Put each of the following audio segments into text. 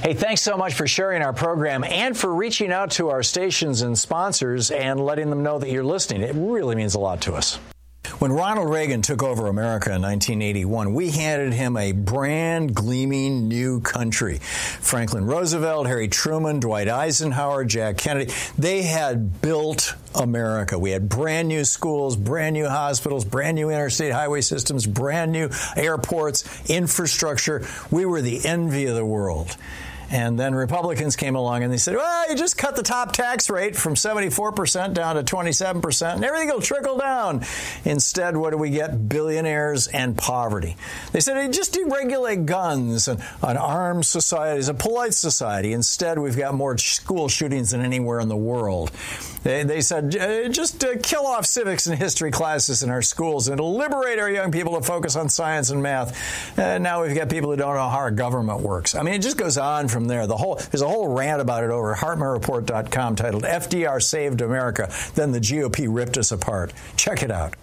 Hey, thanks so much for sharing our program and for reaching out to our stations and sponsors and letting them know that you're listening. It really means a lot to us. When Ronald Reagan took over America in 1981, we handed him a brand gleaming new country. Franklin Roosevelt, Harry Truman, Dwight Eisenhower, Jack Kennedy, they had built America. We had brand new schools, brand new hospitals, brand new interstate highway systems, brand new airports, infrastructure. We were the envy of the world. And then Republicans came along and they said, well, you just cut the top tax rate from 74% down to 27% and everything will trickle down. Instead, what do we get? Billionaires and poverty. They said, hey, just deregulate guns and an armed society, a polite society. Instead, we've got more school shootings than anywhere in the world. They said, just kill off civics and history classes in our schools and it'll liberate our young people to focus on science and math. Now we've got people who don't know how our government works. I mean, it just goes on from there. There's a whole rant about it over at HartmanReport.com titled FDR Saved America, Then the GOP Ripped Us Apart. Check it out.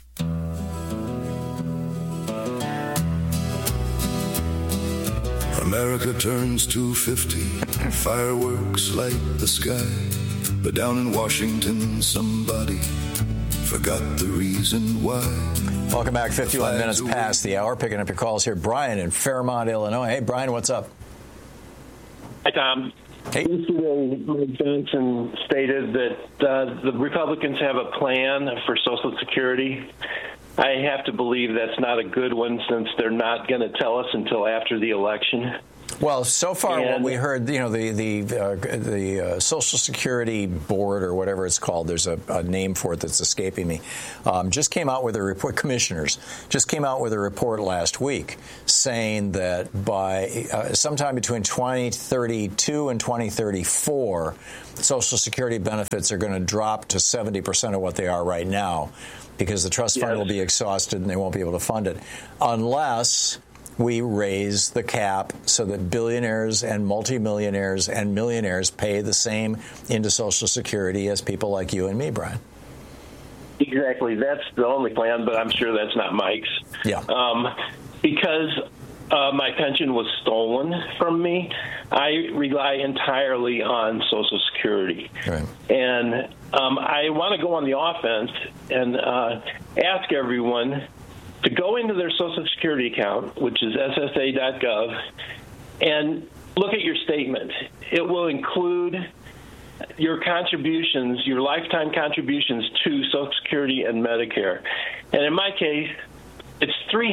America turns 250, fireworks light the sky. But down in Washington, somebody forgot the reason why. Welcome back. 51 minutes past the hour. Picking up your calls here. Brian in Fairmont, Illinois. Hey, Brian, what's up? Hi, Tom. Hey. Yesterday, Mike Johnson stated that the Republicans have a plan for Social Security. I have to believe that's not a good one since they're not going to tell us until after the election. Well, so far what we heard, the Social Security Board or whatever it's called, there's a name for it that's escaping me, just came out with a report, commissioners, just came out with a report last week saying that by sometime between 2032 and 2034, Social Security benefits are going to drop to 70% of what they are right now because the trust fund will be exhausted and they won't be able to fund it unless we raise the cap so that billionaires and multimillionaires and millionaires pay the same into Social Security as people like you and me, Brian. Exactly. That's the only plan, but I'm sure that's not Mike's. Yeah. Because my pension was stolen from me, I rely entirely on Social Security. Right. And I want to go on the offense and ask everyone to go into their Social Security account, which is ssa.gov, and look at your statement. It will include your contributions, your lifetime contributions to Social Security and Medicare. And in my case, it's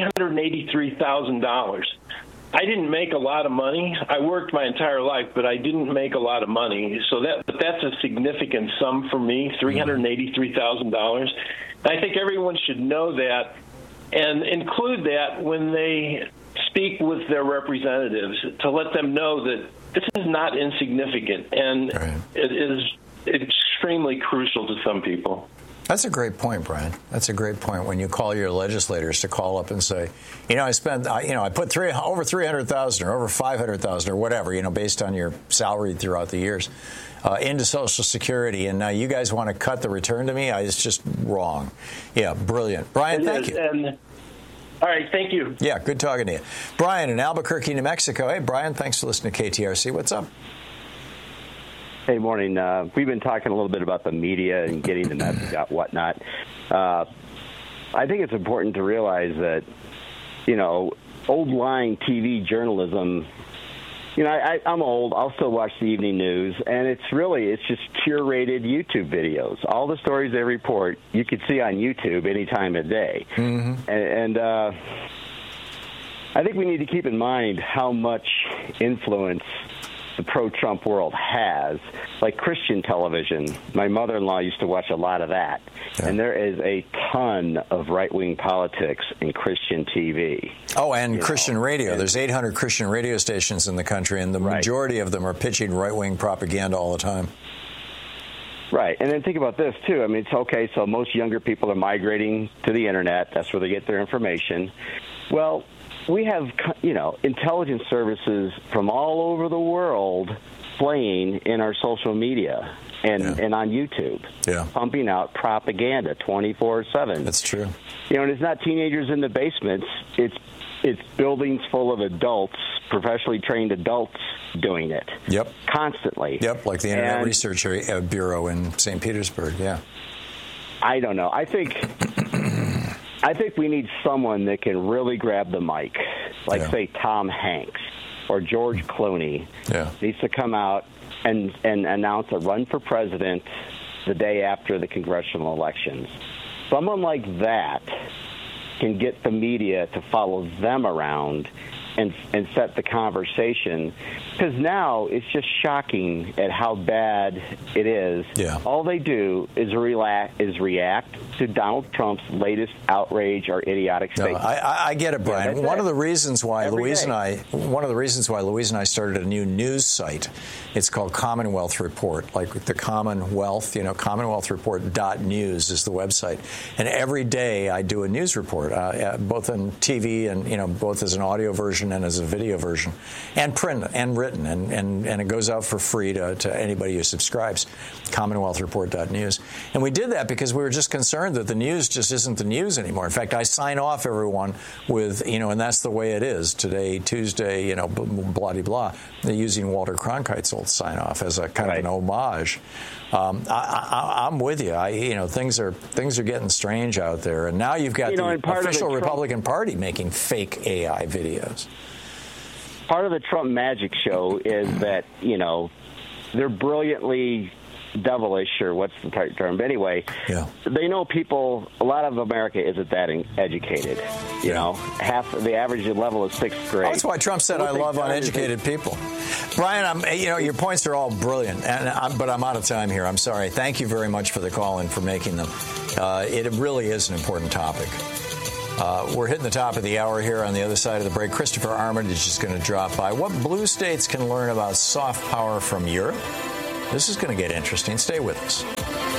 $383,000. I didn't make a lot of money. I worked my entire life, but I didn't make a lot of money. So that's a significant sum for me, $383,000. I think everyone should know that and include that when they speak with their representatives to let them know that this is not insignificant and it is extremely crucial to some people. That's a great point, Brian. That's a great point when you call your legislators to call up and say, I put over 300,000 or over 500,000 or whatever, based on your salary throughout the years into Social Security. And now you guys want to cut the return to me? It's just wrong. Yeah, brilliant. Brian, thank you. All right, thank you. Yeah, good talking to you. Brian in Albuquerque, New Mexico. Hey, Brian, thanks for listening to KTRC. What's up? Hey, morning. We've been talking a little bit about the media and getting the message out, whatnot. I think it's important to realize that, old line TV journalism, I'm old. I'll still watch the evening news, and it's just curated YouTube videos. All the stories they report, you can see on YouTube any time of day. Mm-hmm. And I think we need to keep in mind how much influence the pro-Trump world has, like Christian television. My mother-in-law used to watch a lot of that. Yeah. And there is a ton of right-wing politics in Christian TV. Oh, and Christian radio. There's 800 Christian radio stations in the country, and the majority of them are pitching right-wing propaganda all the time. Right. And then think about this, too. I mean, it's okay, so most younger people are migrating to the Internet. That's where they get their information. Well, we have, intelligence services from all over the world playing in our social media and on YouTube, pumping out propaganda 24/7. That's true. And it's not teenagers in the basements. It's it's buildings full of adults, professionally trained adults doing it. Yep. Constantly. Yep, like the Internet Research Bureau in St. Petersburg, yeah. I don't know. I think we need someone that can really grab the mic, like, say, Tom Hanks or George Clooney needs to come out and announce a run for president the day after the congressional elections. Someone like that can get the media to follow them around and set the conversation, because now it's just shocking at how bad it is. Yeah. All they do is react to Donald Trump's latest outrage or idiotic statement. I get it, Brian. One of the reasons why Louise and I started a new news site. It's called Commonwealth Report, like the Commonwealth. Commonwealthreport.news is the website, and every day I do a news report, both on TV and both as an audio version and as a video version, and print and written, and it goes out for free to anybody who subscribes. Commonwealthreport.news, and we did that because we were just concerned that the news just isn't the news anymore. In fact, I sign off everyone with and that's the way it is today, Tuesday, blah de blah. They're using Walter Cronkite's old sign off as a kind of an homage. I'm with you. Things are getting strange out there, and now you've got the official Republican Party making fake AI videos. Part of the Trump magic show is that they're brilliantly devilish, or what's the right term? But anyway, they know people. A lot of America isn't that educated. Half the average level is sixth grade. That's why Trump said, "I love uneducated people." Brian, your points are all brilliant, but I'm out of time here. I'm sorry. Thank you very much for the call and for making them. It really is an important topic. We're hitting the top of the hour here. On the other side of the break, Christopher Armitage is just going to drop by. What blue states can learn about soft power from Europe? This is going to get interesting. Stay with us.